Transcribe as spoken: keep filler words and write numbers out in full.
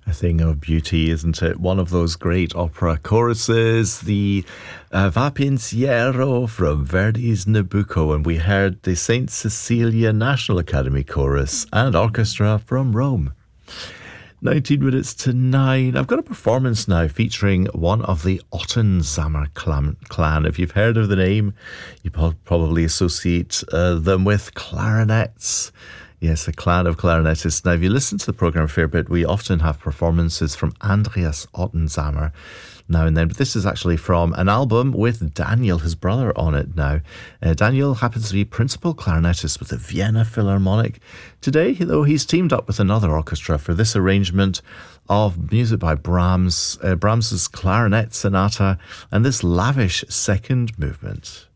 A thing of beauty, isn't it? One of those great opera choruses, the uh, Va Pensiero from Verdi's Nabucco, and we heard the Saint Cecilia National Academy Chorus and Orchestra from Rome. nineteen minutes to nine. I've got a performance now featuring one of the Ottenzamer clan. clan. If you've heard of the name, you probably associate uh, them with clarinets. Yes, a clan of clarinetists. Now, if you listen to the programme a fair bit, we often have performances from Andreas Ottenzamer now and then. But this is actually from an album with Daniel, his brother, on it now. Uh, Daniel happens to be principal clarinetist with the Vienna Philharmonic. Today, though, he's teamed up with another orchestra for this arrangement of music by Brahms, uh, Brahms's Clarinet Sonata and this lavish second movement.